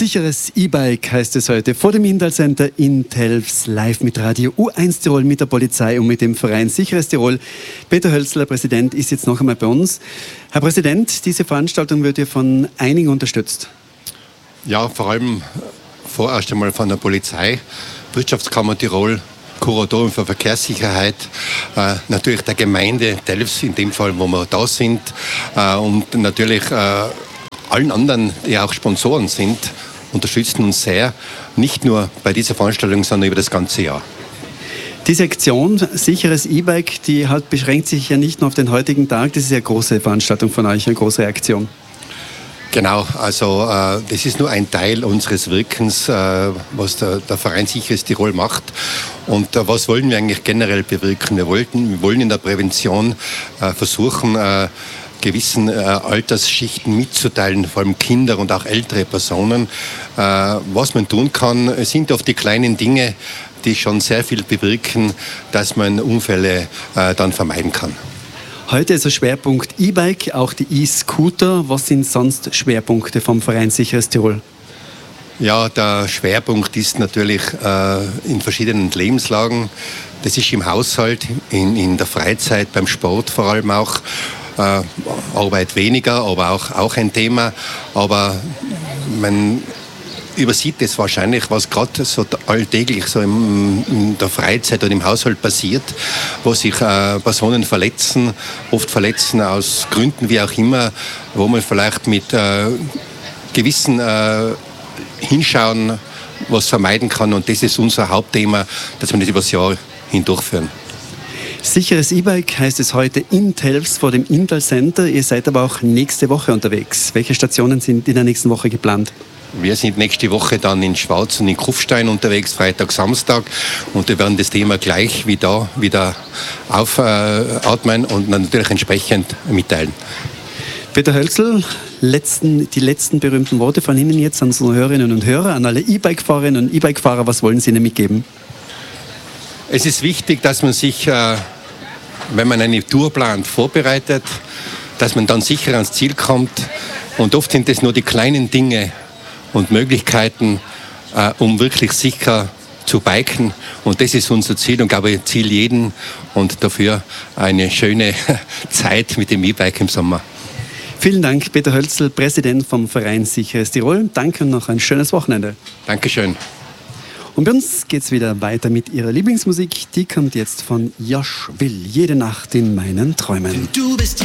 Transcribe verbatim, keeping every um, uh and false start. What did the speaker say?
Sicheres E-Bike heißt es heute vor dem Indal Center in Telfs, live mit Radio U eins Tirol, mit der Polizei und mit dem Verein Sicheres Tirol. Peter Hölzl, Präsident, ist jetzt noch einmal bei uns. Herr Präsident, diese Veranstaltung wird ja von einigen unterstützt. Ja, vor allem vorerst einmal von der Polizei, Wirtschaftskammer Tirol, Kuratorium für Verkehrssicherheit, äh, natürlich der Gemeinde Telfs, in dem Fall, wo wir da sind, äh, und natürlich äh, allen anderen, die auch Sponsoren sind, unterstützen uns sehr, nicht nur bei dieser Veranstaltung, sondern über das ganze Jahr. Diese Aktion Sicheres E-Bike, die halt beschränkt sich ja nicht nur auf den heutigen Tag, das ist ja eine große Veranstaltung von euch, eine große Aktion. Genau, also äh, das ist nur ein Teil unseres Wirkens, äh, was der, der Verein Sicheres Tirol macht. Und äh, was wollen wir eigentlich generell bewirken? Wir, wollten, wir wollen in der Prävention äh, versuchen, äh, gewissen äh, Altersschichten mitzuteilen, vor allem Kinder und auch ältere Personen. Äh, was man tun kann, sind oft die kleinen Dinge, die schon sehr viel bewirken, dass man Unfälle äh, dann vermeiden kann. Heute ist der Schwerpunkt E-Bike, auch die E-Scooter. Was sind sonst Schwerpunkte vom Verein Sicheres Tirol? Ja, der Schwerpunkt ist natürlich äh, in verschiedenen Lebenslagen. Das ist im Haushalt, in, in der Freizeit, beim Sport vor allem auch. Äh, Arbeit weniger, aber auch, auch ein Thema. Aber man übersieht es wahrscheinlich, was gerade so alltäglich so im, in der Freizeit und im Haushalt passiert, wo sich äh, Personen verletzen, oft verletzen aus Gründen wie auch immer, wo man vielleicht mit äh, gewissen äh, Hinschauen was vermeiden kann. Und das ist unser Hauptthema, dass wir das über das Jahr hindurchführen. Sicheres E-Bike heißt es heute in Telfs vor dem Indal Center. Ihr seid aber auch nächste Woche unterwegs. Welche Stationen sind in der nächsten Woche geplant? Wir sind nächste Woche dann in Schwarz und in Kufstein unterwegs, Freitag, Samstag. Und wir werden das Thema gleich wie da wieder aufatmen und natürlich entsprechend mitteilen. Peter Hölzl, letzten, die letzten berühmten Worte von Ihnen jetzt an unsere Hörerinnen und Hörer, an alle E-Bike-Fahrerinnen und E-Bike-Fahrer. Was wollen Sie ihnen mitgeben? Es ist wichtig, dass man sich, äh, wenn man eine Tour plant, vorbereitet, dass man dann sicher ans Ziel kommt. Und oft sind es nur die kleinen Dinge und Möglichkeiten, äh, um wirklich sicher zu biken. Und das ist unser Ziel und, glaube ich, Ziel jeden. Und dafür eine schöne Zeit mit dem E-Bike im Sommer. Vielen Dank, Peter Hölzl, Präsident vom Verein Sicheres Tirol. Danke und noch ein schönes Wochenende. Dankeschön. Und bei uns geht es wieder weiter mit Ihrer Lieblingsmusik. Die kommt jetzt von Josh Will, jede Nacht in meinen Träumen. Du bist